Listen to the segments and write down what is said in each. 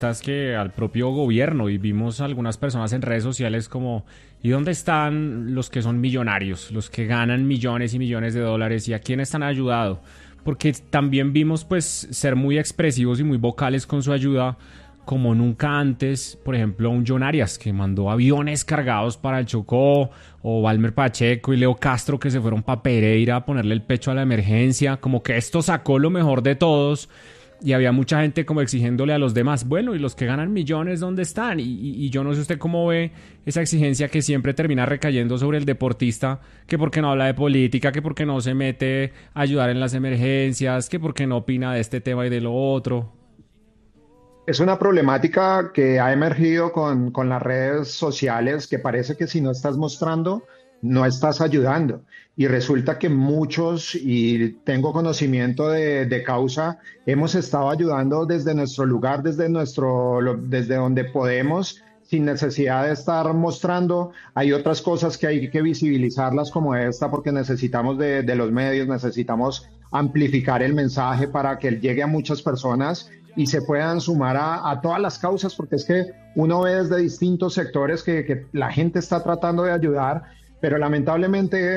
que al propio gobierno y vimos algunas personas en redes sociales como ¿y dónde están los que son millonarios, los que ganan millones y millones de dólares y a quiénes han ayudado? Porque también vimos pues ser muy expresivos y muy vocales con su ayuda como nunca antes, por ejemplo, un John Arias que mandó aviones cargados para el Chocó, o Valmer Pacheco y Leo Castro que se fueron para Pereira a ponerle el pecho a la emergencia, como que esto sacó lo mejor de todos y había mucha gente como exigiéndole a los demás, bueno, y los que ganan millones, ¿dónde están? Y yo no sé usted cómo ve esa exigencia que siempre termina recayendo sobre el deportista, que porque no habla de política, que porque no se mete a ayudar en las emergencias, que porque no opina de este tema y de lo otro. Es una problemática que ha emergido con las redes sociales, que parece que si no estás mostrando, no estás ayudando. Y resulta que muchos, y tengo conocimiento de causa, hemos estado ayudando desde nuestro lugar, desde donde podemos, sin necesidad de estar mostrando. Hay otras cosas que hay que visibilizarlas como esta, porque necesitamos de los medios, necesitamos amplificar el mensaje para que llegue a muchas personas y se puedan sumar a todas las causas, porque es que uno ve desde distintos sectores que la gente está tratando de ayudar, pero lamentablemente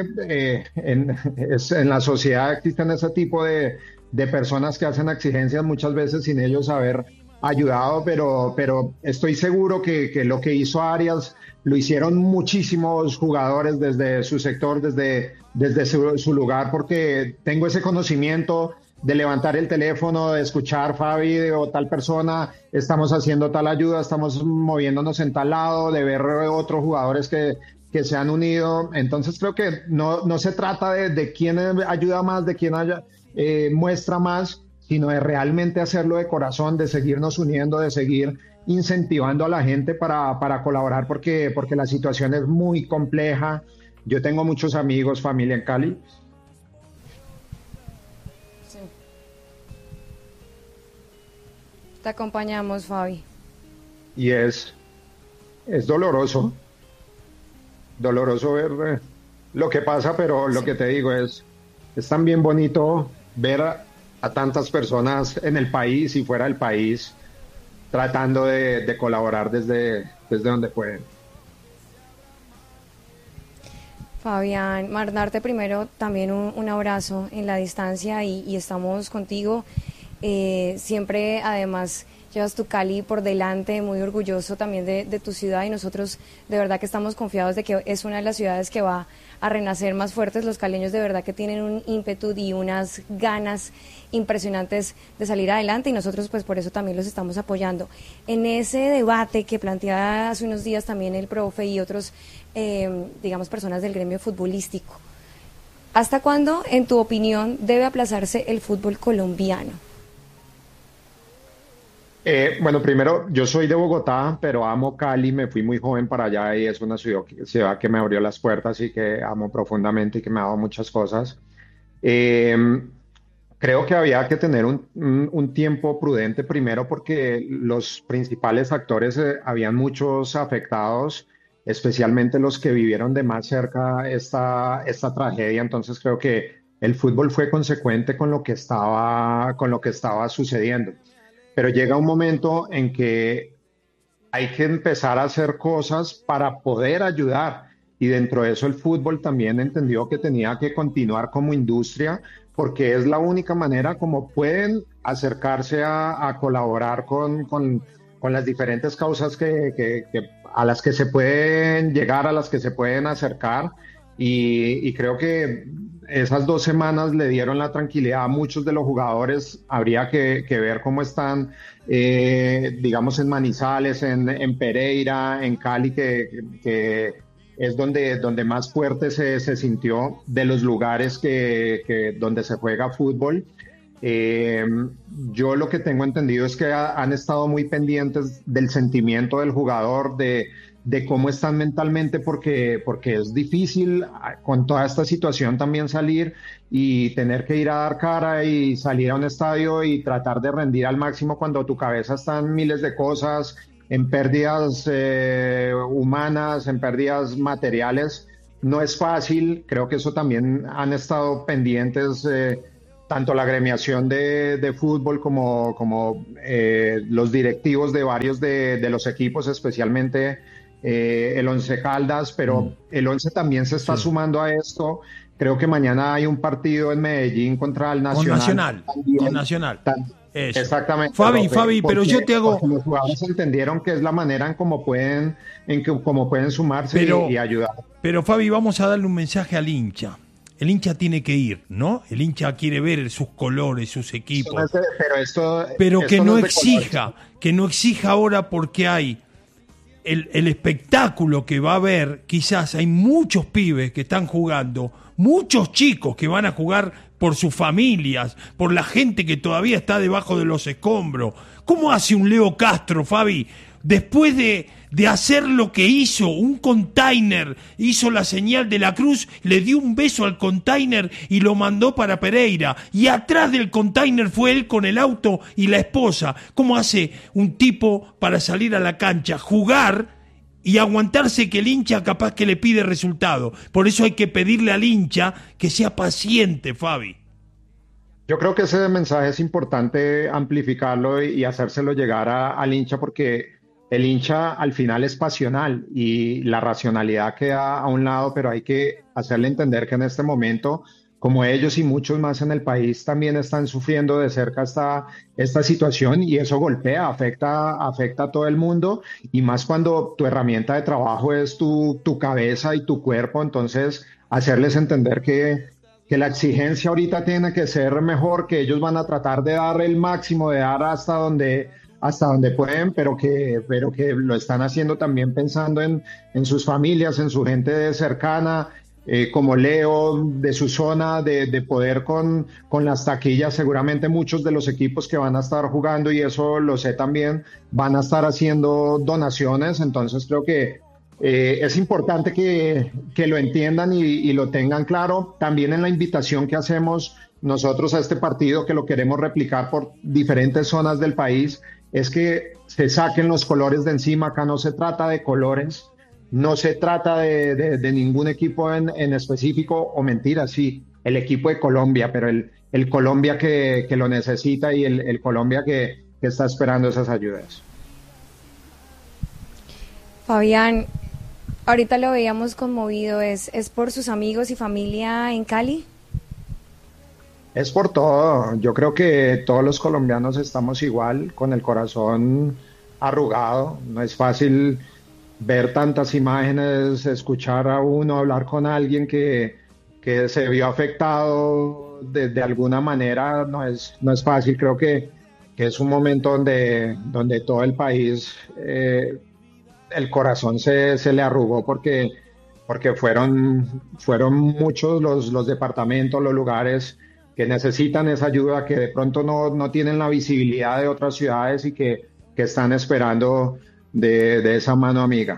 en la sociedad existen ese tipo de personas que hacen exigencias muchas veces sin ellos haber ayudado, pero estoy seguro que lo que hizo Arias lo hicieron muchísimos jugadores desde su sector, desde su lugar, porque tengo ese conocimiento de levantar el teléfono, de escuchar Fabi o tal persona, estamos haciendo tal ayuda, estamos moviéndonos en tal lado, de ver otros jugadores que se han unido. Entonces creo que no se trata de quién ayuda más, de quién muestra más, sino de realmente hacerlo de corazón, de seguirnos uniendo, de seguir incentivando a la gente para colaborar, porque la situación es muy compleja. Yo tengo muchos amigos, familia en Cali. Sí. Te acompañamos, Fabi. Y es doloroso ver lo que pasa, pero lo Sí. que te digo es también bonito ver a tantas personas en el país y fuera del país tratando de colaborar desde donde pueden. Fabián, mandarte primero también un abrazo en la distancia y estamos contigo. Siempre, además, llevas tu Cali por delante, muy orgulloso también de tu ciudad y nosotros de verdad que estamos confiados de que es una de las ciudades que va a renacer más fuertes. Los caleños de verdad que tienen un ímpetu y unas ganas impresionantes de salir adelante y nosotros pues por eso también los estamos apoyando. En ese debate que planteaba hace unos días también el profe y otros, digamos, personas del gremio futbolístico, ¿hasta cuándo, en tu opinión, debe aplazarse el fútbol colombiano? Bueno, primero, yo soy de Bogotá, pero amo Cali, me fui muy joven para allá y es una ciudad que me abrió las puertas y que amo profundamente y que me ha dado muchas cosas. Eh, Creo que había que tener un tiempo prudente primero porque los principales actores, habían muchos afectados, especialmente los que vivieron de más cerca esta tragedia. Entonces creo que el fútbol fue consecuente con lo que estaba sucediendo. Pero llega un momento en que hay que empezar a hacer cosas para poder ayudar. Y dentro de eso el fútbol también entendió que tenía que continuar como industria porque es la única manera como pueden acercarse a colaborar con las diferentes causas a las que se pueden llegar, a las que se pueden acercar. Y creo que esas 2 semanas le dieron la tranquilidad a muchos de los jugadores. Habría que ver cómo están, digamos, en Manizales, en Pereira, en Cali, que es donde más fuerte se sintió de los lugares donde se juega fútbol. Eh, yo lo que tengo entendido es que han estado muy pendientes del sentimiento del jugador, de cómo están mentalmente, porque es difícil con toda esta situación también salir y tener que ir a dar cara y salir a un estadio y tratar de rendir al máximo cuando tu cabeza está en miles de cosas, en pérdidas humanas, en pérdidas materiales. No es fácil, creo que eso también han estado pendientes. tanto la agremiación de fútbol como los directivos de varios de los equipos, especialmente el Once Caldas, pero el Once también se está sumando a esto. Creo que mañana hay un partido en Medellín contra el Nacional. Con Nacional. Eso. Exactamente. Fabi, pero yo te hago... Los jugadores entendieron que es la manera en cómo pueden sumarse y ayudar. Pero Fabi, vamos a darle un mensaje al hincha. El hincha tiene que ir, ¿no? El hincha quiere ver sus colores, sus equipos. Pero que no exija ahora, porque hay el espectáculo que va a haber. Quizás hay muchos pibes que están jugando, muchos chicos que van a jugar por sus familias, por la gente que todavía está debajo de los escombros. ¿Cómo hace un Leo Castro, Fabi, después de hacer lo que hizo, un container, hizo la señal de la cruz, le dio un beso al container y lo mandó para Pereira, y atrás del container fue él con el auto y la esposa? ¿Cómo hace un tipo para salir a la cancha, jugar y aguantarse que el hincha capaz que le pide resultado? Por eso hay que pedirle al hincha que sea paciente, Fabi. Yo creo que ese mensaje es importante amplificarlo y hacérselo llegar al hincha, porque el hincha al final es pasional y la racionalidad queda a un lado, pero hay que hacerle entender que en este momento, como ellos y muchos más en el país, también están sufriendo de cerca esta situación, y eso golpea, afecta a todo el mundo, y más cuando tu herramienta de trabajo es tu cabeza y tu cuerpo. Entonces hacerles entender que la exigencia ahorita tiene que ser mejor, que ellos van a tratar de dar el máximo, de dar hasta donde pueden, pero que lo están haciendo también pensando en sus familias, en su gente cercana, como Leo, de su zona, de poder con las taquillas. Seguramente muchos de los equipos que van a estar jugando, y eso lo sé también, van a estar haciendo donaciones. Entonces creo que es importante que lo entiendan y lo tengan claro. También en la invitación que hacemos nosotros a este partido, que lo queremos replicar por diferentes zonas del país, es que se saquen los colores de encima. Acá no se trata de colores, no se trata de ningún equipo en específico, o mentira, sí, el equipo de Colombia, pero el Colombia que lo necesita, y el Colombia que está esperando esas ayudas. Fabián, ahorita lo veíamos conmovido, ¿es por sus amigos y familia en Cali? Es por todo. Yo creo que todos los colombianos estamos igual, con el corazón arrugado. No es fácil ver tantas imágenes, escuchar a uno, hablar con alguien que se vio afectado de alguna manera. No es fácil. Creo que es un momento donde todo el país, el corazón se le arrugó, porque fueron muchos los departamentos, los lugares que necesitan esa ayuda, que de pronto no tienen la visibilidad de otras ciudades, y que están esperando de esa mano amiga.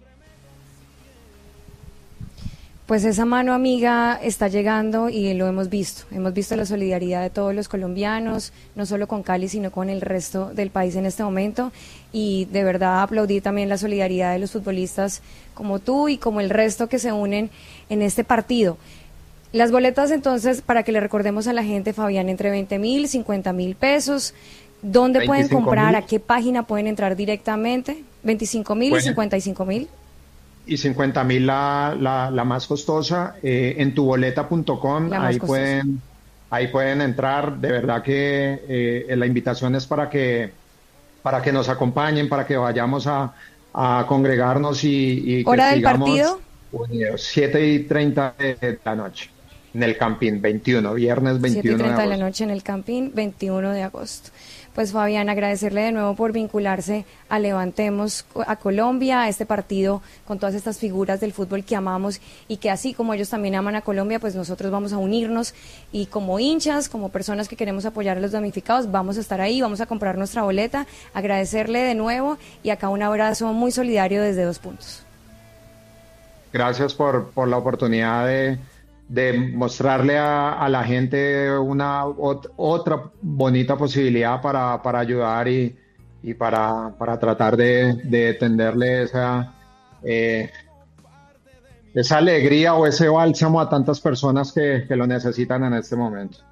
Pues esa mano amiga está llegando y lo hemos visto. Hemos visto la solidaridad de todos los colombianos, no solo con Cali, sino con el resto del país en este momento. Y de verdad aplaudir también la solidaridad de los futbolistas como tú y como el resto que se unen en este partido. Las boletas, entonces, para que le recordemos a la gente, Fabián, entre 20.000, 50.000 pesos. ¿Dónde pueden comprar? ¿A qué página pueden entrar directamente? 25.000 y 55.000. Y 50.000 la más costosa, en tuboleta.com, ahí pueden entrar. De verdad que la invitación es para que nos acompañen, para que vayamos a congregarnos y ¿hora del partido? 7:30 de la noche, en el Campín, 21, viernes 21 de agosto. 7:30 de la noche en el Campín, 21 de agosto. Pues Fabián, agradecerle de nuevo por vincularse a Levantemos a Colombia, a este partido con todas estas figuras del fútbol que amamos, y que así como ellos también aman a Colombia, pues nosotros vamos a unirnos, y como hinchas, como personas que queremos apoyar a los damnificados, vamos a estar ahí, vamos a comprar nuestra boleta. Agradecerle de nuevo, y acá un abrazo muy solidario desde 2 Puntos. Gracias por la oportunidad de mostrarle a la gente otra bonita posibilidad para ayudar y para tratar de tenderle esa alegría o ese bálsamo a tantas personas que lo necesitan en este momento.